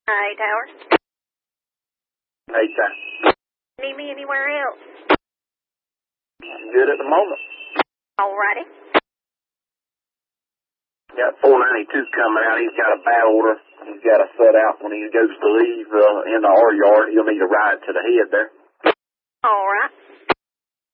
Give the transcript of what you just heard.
Hey, Tower. Hey, Ty. Need me anywhere else? I'm good at the moment. Alrighty. Got 492 coming out. He's got a bad order. He's got to set out when he goes to leave into our yard. He'll need a ride to the head there. Alright.